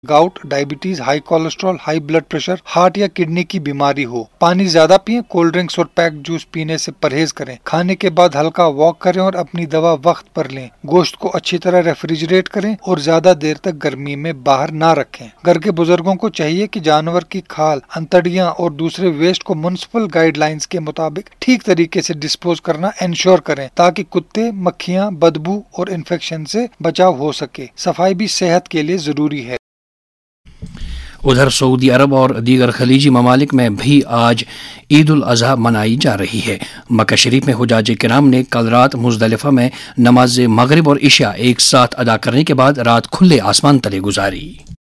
Gout, diabetes, high cholesterol, high blood pressure, heart या kidney की बीमारी हो। पानी ज्यादा पिएं, कोल्ड ड्रिंक्स और पैक्ड जूस पीने से परहेज करें। खाने के बाद हल्का वॉक करें और अपनी दवा वक्त पर लें। गोश्त को अच्छी तरह रेफ्रिजरेट करें और ज्यादा देर तक गर्मी में बाहर ना रखें। घर के बुजुर्गों को चाहिए कि जानवर की खाल, अंतड़ियां और दूसरे वेस्ट को म्युनिसिपल गाइडलाइंस के मुताबिक ठीक तरीके से डिस्पोज करना इंश्योर करें, ताकि कुत्ते, मक्खियां, बदबू और इन्फेक्शन से बचाव हो सके। सफाई भी सेहत के लिए जरूरी है। उधर सऊदी अरब और दीगर खलीजी ममालिक में भी आज ईद उल अजहा मनाई जा रही है। मक्का शरीफ में हुजाज किराम ने कल रात मुजदलिफा में नमाज मगरिब और इशा एक साथ अदा करने के बाद रात खुले आसमान तले गुजारी।